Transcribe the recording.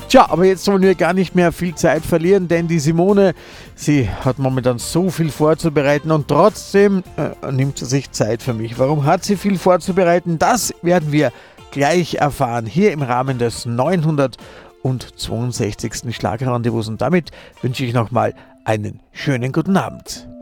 Tja, aber jetzt wollen wir gar nicht mehr viel Zeit verlieren, denn die Simone, sie hat momentan so viel vorzubereiten und trotzdem nimmt sie sich Zeit für mich. Warum hat sie viel vorzubereiten? Das werden wir gleich erfahren, hier im Rahmen des 962. Schlagerrendezvous. Und damit wünsche ich nochmal einen schönen guten Abend.